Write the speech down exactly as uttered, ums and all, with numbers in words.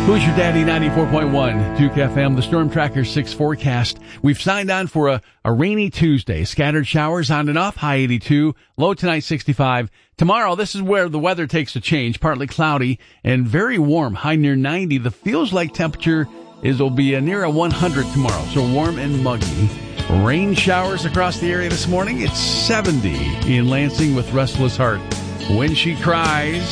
Who's Your Daddy ninety-four point one, Duke F M, the Storm Tracker six forecast. We've signed on for a, a rainy Tuesday. Scattered showers on and off, high eighty-two, low tonight sixty-five. Tomorrow, this is where the weather takes a change, partly cloudy and very warm, high near ninety. The feels like temperature is will be a near a one hundred tomorrow, so warm and muggy. Rain showers across the area this morning. It's seventy in Lansing with Restless Heart. When She Cries.